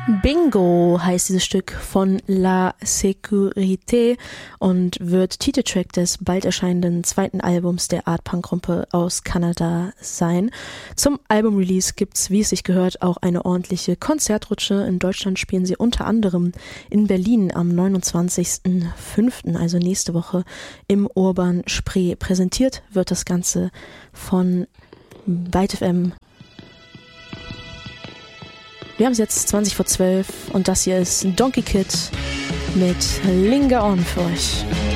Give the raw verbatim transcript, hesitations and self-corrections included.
Bingo heißt dieses Stück von La Sécurité und wird Titeltrack des bald erscheinenden zweiten Albums der Art-Punk-Gruppe aus Kanada sein. Zum Album-Release gibt's, wie es sich gehört, auch eine ordentliche Konzertrutsche. In Deutschland spielen sie unter anderem in Berlin am neunundzwanzigsten fünften, also nächste Woche, im Urban Spree. Präsentiert wird das Ganze von Byte F M. Wir haben es jetzt zwanzig vor zwölf und das hier ist Donkey Kid mit Linger On für euch.